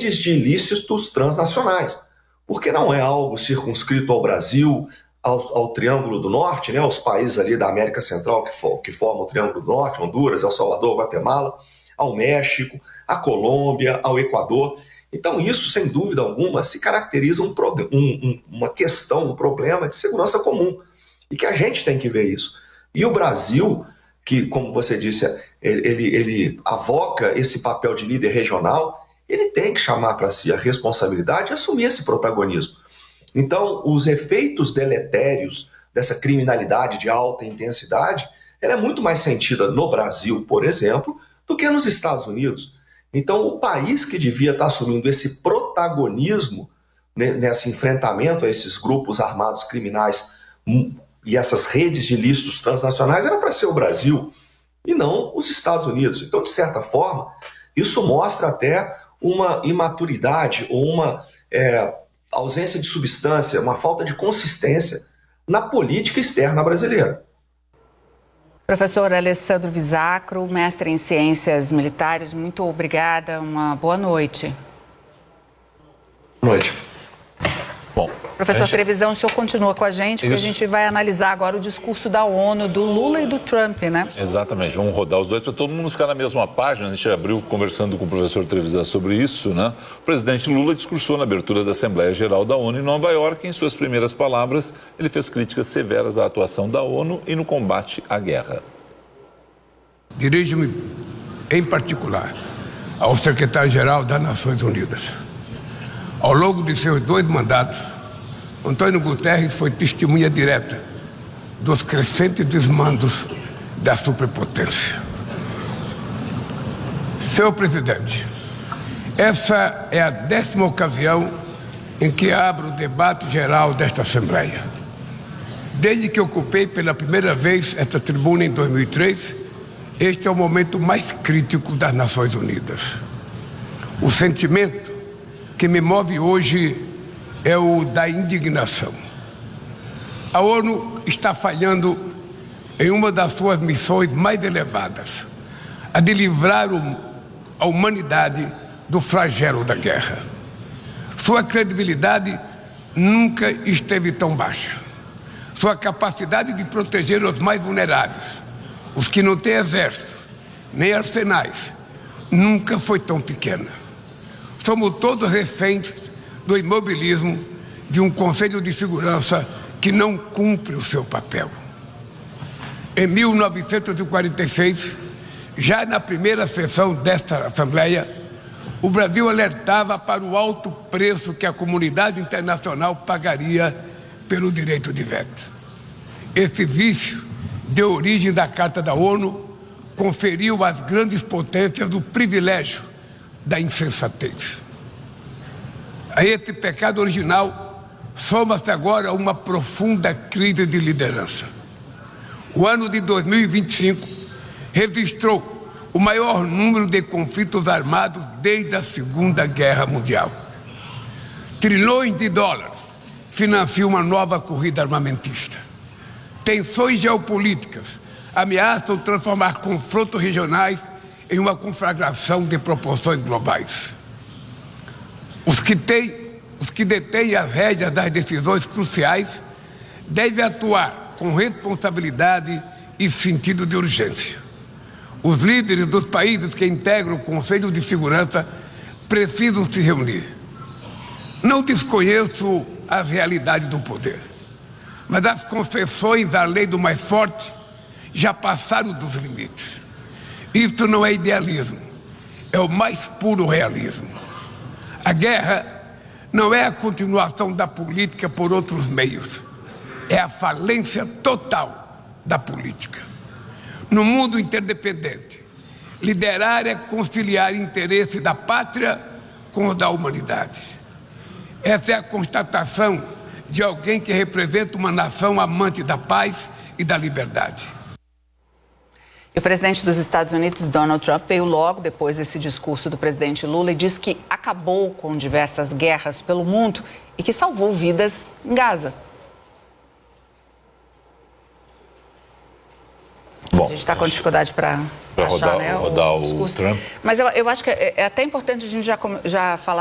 redes de ilícitos transnacionais, porque não é algo circunscrito ao Brasil, ao Triângulo do Norte, né, aos países ali da América Central que formam o Triângulo do Norte, Honduras, El Salvador, Guatemala, ao México, à Colômbia, ao Equador. Então isso, sem dúvida alguma, se caracteriza uma questão, um problema de segurança comum, e que a gente tem que ver isso. E o Brasil, que, como você disse, ele avoca esse papel de líder regional, ele tem que chamar para si a responsabilidade e assumir esse protagonismo. Então, os efeitos deletérios dessa criminalidade de alta intensidade, ela é muito mais sentida no Brasil, por exemplo, do que nos Estados Unidos. Então, o país que devia estar assumindo esse protagonismo nesse enfrentamento a esses grupos armados criminais e essas redes de ilícitos transnacionais era para ser o Brasil e não os Estados Unidos. Então, de certa forma, isso mostra até uma imaturidade ou uma ausência de substância, uma falta de consistência na política externa brasileira. Professor Alessandro Visacro, mestre em Ciências Militares, muito obrigada, uma boa noite. Boa noite. Bom, professor Trevisan, o senhor continua com a gente, porque a gente vai analisar agora o discurso da ONU, do Lula e do Trump, né? Exatamente, vamos rodar os dois para todo mundo ficar na mesma página. A gente abriu conversando com o professor Trevisan sobre isso, né? O presidente Lula discursou na abertura da Assembleia Geral da ONU em Nova York. Em suas primeiras palavras, ele fez críticas severas à atuação da ONU e no combate à guerra. Dirijo-me, em particular, ao secretário-geral das Nações Unidas. Ao longo de seus 2 mandatos, Antônio Guterres foi testemunha direta dos crescentes desmandos da superpotência. Senhor presidente, essa é a 10ª ocasião em que abro o debate geral desta Assembleia. Desde que ocupei pela primeira vez esta tribuna em 2003, este é o momento mais crítico das Nações Unidas. O sentimento que me move hoje é o da indignação. A ONU está falhando em uma das suas missões mais elevadas, a de livrar a humanidade do flagelo da guerra. Sua credibilidade nunca esteve tão baixa. Sua capacidade de proteger os mais vulneráveis, os que não têm exército, nem arsenais, nunca foi tão pequena. Somos todos reféns do imobilismo de um Conselho de Segurança que não cumpre o seu papel. Em 1946, já na primeira sessão desta Assembleia, o Brasil alertava para o alto preço que a comunidade internacional pagaria pelo direito de veto. Esse vício deu origem da Carta da ONU, conferiu às grandes potências o privilégio da insensatez. A esse pecado original soma-se agora uma profunda crise de liderança. O ano de 2025 registrou o maior número de conflitos armados desde a Segunda Guerra Mundial. Trilhões de dólares financiam uma nova corrida armamentista. Tensões geopolíticas ameaçam transformar confrontos regionais em uma conflagração de proporções globais. Os que detêm as rédeas das decisões cruciais devem atuar com responsabilidade e sentido de urgência. Os líderes dos países que integram o Conselho de Segurança precisam se reunir. Não desconheço as realidades do poder, mas as concessões à lei do mais forte já passaram dos limites. Isso não é idealismo, é o mais puro realismo. A guerra não é a continuação da política por outros meios, é a falência total da política. No mundo interdependente, liderar é conciliar interesse da pátria com o da humanidade. Essa é a constatação de alguém que representa uma nação amante da paz e da liberdade. E o presidente dos Estados Unidos, Donald Trump, veio logo depois desse discurso do presidente Lula e disse que acabou com diversas guerras pelo mundo e que salvou vidas em Gaza. Bom, a gente está com dificuldade para achar, rodar o Trump. Mas eu acho que é até importante a gente já falar